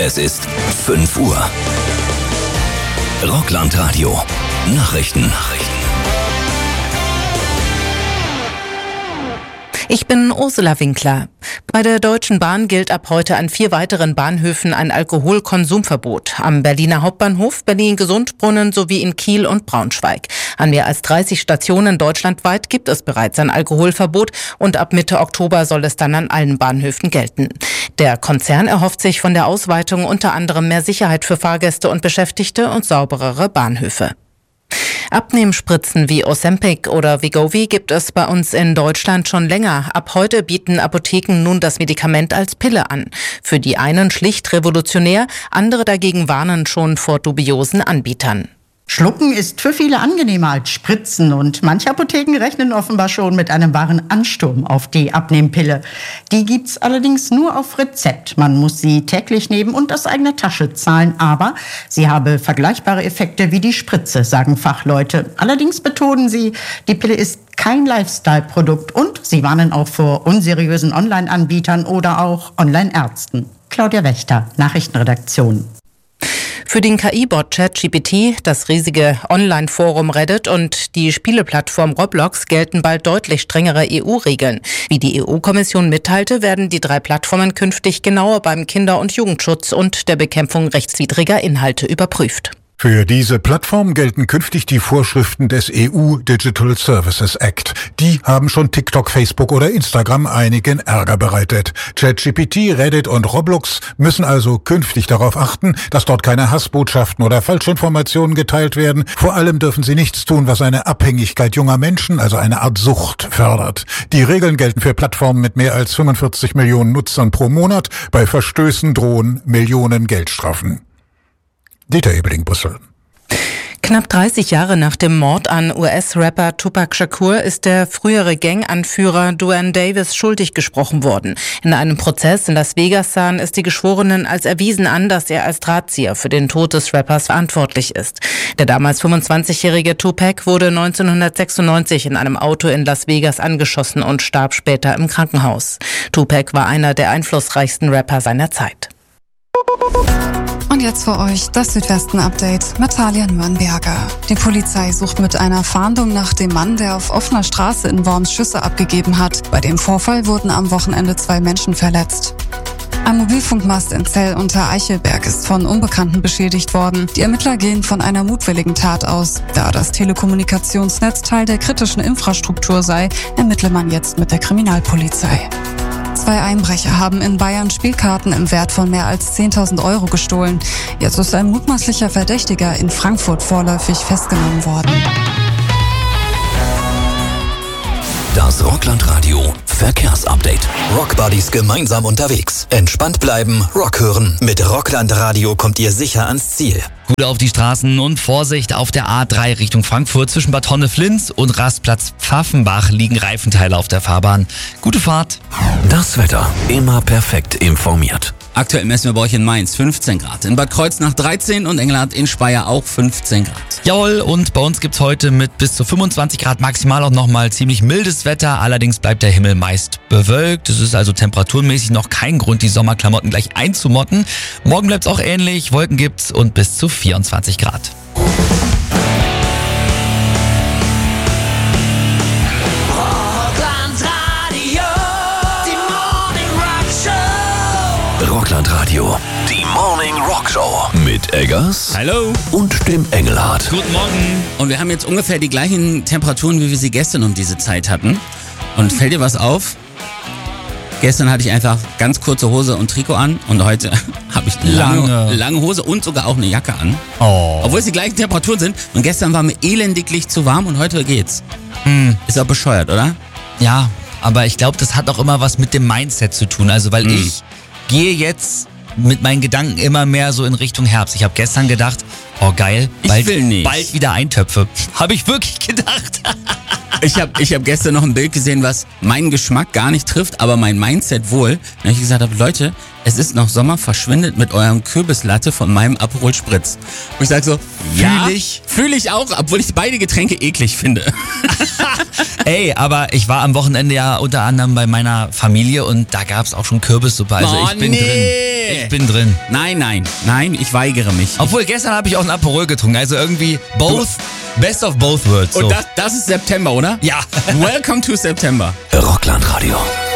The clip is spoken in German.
Es ist 5 Uhr. Rockland-Radio. Nachrichten. Ich bin Ursula Winkler. Bei der Deutschen Bahn gilt ab heute an 4 weiteren Bahnhöfen ein Alkoholkonsumverbot. Am Berliner Hauptbahnhof, Berlin-Gesundbrunnen sowie in Kiel und Braunschweig. An mehr als 30 Stationen deutschlandweit gibt es bereits ein Alkoholverbot und ab Mitte Oktober soll es dann an allen Bahnhöfen gelten. Der Konzern erhofft sich von der Ausweitung unter anderem mehr Sicherheit für Fahrgäste und Beschäftigte und sauberere Bahnhöfe. Abnehmspritzen wie Ozempic oder Wegovy gibt es bei uns in Deutschland schon länger. Ab heute bieten Apotheken nun das Medikament als Pille an. Für die einen schlicht revolutionär, andere dagegen warnen schon vor dubiosen Anbietern. Schlucken ist für viele angenehmer als Spritzen und manche Apotheken rechnen offenbar schon mit einem wahren Ansturm auf die Abnehmpille. Die gibt's allerdings nur auf Rezept. Man muss sie täglich nehmen und aus eigener Tasche zahlen, aber sie habe vergleichbare Effekte wie die Spritze, sagen Fachleute. Allerdings betonen sie, die Pille ist kein Lifestyle-Produkt und sie warnen auch vor unseriösen Online-Anbietern oder auch Online-Ärzten. Claudia Wächter, Nachrichtenredaktion. Für den KI-Bot ChatGPT, das riesige Online-Forum Reddit und die Spieleplattform Roblox gelten bald deutlich strengere EU-Regeln. Wie die EU-Kommission mitteilte, werden die 3 Plattformen künftig genauer beim Kinder- und Jugendschutz und der Bekämpfung rechtswidriger Inhalte überprüft. Für diese Plattform gelten künftig die Vorschriften des EU Digital Services Act. Die haben schon TikTok, Facebook oder Instagram einigen Ärger bereitet. ChatGPT, Reddit und Roblox müssen also künftig darauf achten, dass dort keine Hassbotschaften oder Falschinformationen geteilt werden. Vor allem dürfen sie nichts tun, was eine Abhängigkeit junger Menschen, also eine Art Sucht, fördert. Die Regeln gelten für Plattformen mit mehr als 45 Millionen Nutzern pro Monat. Bei Verstößen drohen Millionen Geldstrafen. Dieter Ebeling, Brüssel. Knapp 30 Jahre nach dem Mord an US-Rapper Tupac Shakur ist der frühere Ganganführer Duane Davis schuldig gesprochen worden. In einem Prozess in Las Vegas sahen es die Geschworenen als erwiesen an, dass er als Drahtzieher für den Tod des Rappers verantwortlich ist. Der damals 25-jährige Tupac wurde 1996 in einem Auto in Las Vegas angeschossen und starb später im Krankenhaus. Tupac war einer der einflussreichsten Rapper seiner Zeit. Und jetzt für euch das Südwesten-Update mit Talia Nürnberger. Die Polizei sucht mit einer Fahndung nach dem Mann, der auf offener Straße in Worms Schüsse abgegeben hat. Bei dem Vorfall wurden am Wochenende 2 Menschen verletzt. Ein Mobilfunkmast in Zell unter Eichelberg ist von Unbekannten beschädigt worden. Die Ermittler gehen von einer mutwilligen Tat aus. Da das Telekommunikationsnetz Teil der kritischen Infrastruktur sei, ermittle man jetzt mit der Kriminalpolizei. 2 Einbrecher haben in Bayern Spielkarten im Wert von mehr als 10.000 Euro gestohlen. Jetzt ist ein mutmaßlicher Verdächtiger in Frankfurt vorläufig festgenommen worden. Das Rockland-Radio Verkehrsupdate. Rockbuddies gemeinsam unterwegs. Entspannt bleiben, Rock hören. Mit Rockland-Radio kommt ihr sicher ans Ziel. Gut auf die Straßen und Vorsicht auf der A3 Richtung Frankfurt. Zwischen Bad Honneflins und Rastplatz Pfaffenbach liegen Reifenteile auf der Fahrbahn. Gute Fahrt. Das Wetter immer perfekt informiert. Aktuell messen wir bei euch in Mainz 15 Grad, in Bad Kreuznach 13 und Engelhardt in Speyer auch 15 Grad. Jawohl, und bei uns gibt's heute mit bis zu 25 Grad maximal auch nochmal ziemlich mildes Wetter. Allerdings bleibt der Himmel meist bewölkt. Es ist also temperaturmäßig noch kein Grund, die Sommerklamotten gleich einzumotten. Morgen bleibt's auch ähnlich, Wolken gibt's und bis zu 24 Grad. Rockland-Radio, die Morning Rock Show mit Eggers. Hallo. Und dem Engelhardt. Guten Morgen. Und wir haben jetzt ungefähr die gleichen Temperaturen, wie wir sie gestern um diese Zeit hatten. Und fällt dir was auf? Gestern hatte ich einfach ganz kurze Hose und Trikot an und heute habe ich lange Hose und sogar auch eine Jacke an. Oh. Obwohl es die gleichen Temperaturen sind. Und gestern war mir elendiglich zu warm und heute geht's. Ist auch bescheuert, oder? Ja, aber ich glaube, das hat auch immer was mit dem Mindset zu tun. Also weil ich gehe jetzt mit meinen Gedanken immer mehr so in Richtung Herbst. Ich habe gestern gedacht, Oh geil, Ich will nicht. Bald wieder Eintöpfe. Habe ich wirklich gedacht. Ich hab gestern noch ein Bild gesehen, was meinen Geschmack gar nicht trifft, aber mein Mindset wohl. Da ich gesagt habe, Leute, es ist noch Sommer, verschwindet mit eurem Kürbislatte von meinem Aperol Spritz. Und ich sag so, ja, fühle ich auch, obwohl ich beide Getränke eklig finde. Ey, aber ich war am Wochenende ja unter anderem bei meiner Familie und da gab's auch schon Kürbissuppe. Also ich bin drin. Ich bin drin. Nein, ich weigere mich. Obwohl, gestern habe ich auch ein Aperol getrunken. Also irgendwie best of both worlds. So. Und das ist September, oder? Ja. Welcome to September. Rockland Radio.